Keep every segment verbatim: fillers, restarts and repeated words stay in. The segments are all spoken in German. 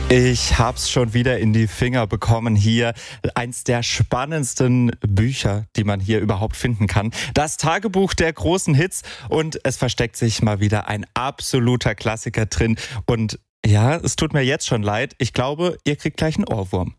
Ich hab's schon wieder in die Finger bekommen hier. Eins der spannendsten Bücher, die man hier überhaupt finden kann. Das Tagebuch der großen Hits. Und es versteckt sich mal wieder ein absoluter Klassiker drin. Und ja, es tut mir jetzt schon leid. Ich glaube, ihr kriegt gleich einen Ohrwurm.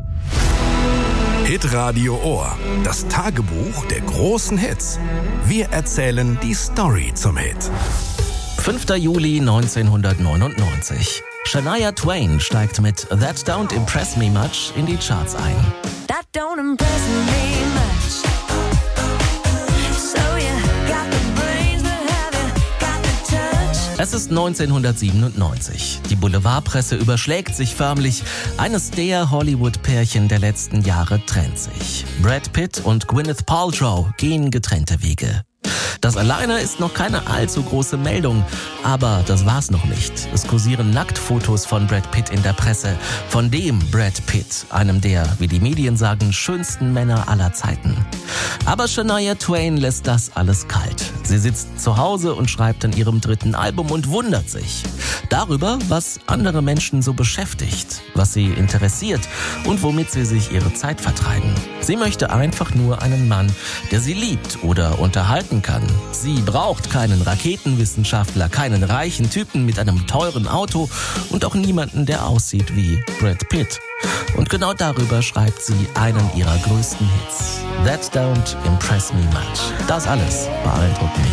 Hitradio Ohr. Das Tagebuch der großen Hits. Wir erzählen die Story zum Hit. fünfter Juli neunzehnhundertneunundneunzig. Shania Twain steigt mit That Don't Impress Me Much in die Charts ein. That don't impress me much. So you got the brains, but have you got the touch? Es ist neunzehnhundertsiebenundneunzig. Die Boulevardpresse überschlägt sich förmlich. Eines der Hollywood-Pärchen der letzten Jahre trennt sich. Brad Pitt und Gwyneth Paltrow gehen getrennte Wege. Das alleine ist noch keine allzu große Meldung, aber das war's noch nicht. Es kursieren Nacktfotos von Brad Pitt in der Presse, von dem Brad Pitt, einem der, wie die Medien sagen, schönsten Männer aller Zeiten. Aber Shania Twain lässt das alles kalt. Sie sitzt zu Hause und schreibt an ihrem dritten Album und wundert sich darüber, was andere Menschen so beschäftigt, was sie interessiert und womit sie sich ihre Zeit vertreiben. Sie möchte einfach nur einen Mann, der sie liebt oder unterhalten kann. Sie braucht keinen Raketenwissenschaftler, keinen reichen Typen mit einem teuren Auto und auch niemanden, der aussieht wie Brad Pitt. Und genau darüber schreibt sie einen ihrer größten Hits. That Don't Impress Me Much. Das alles beeindruckt mich.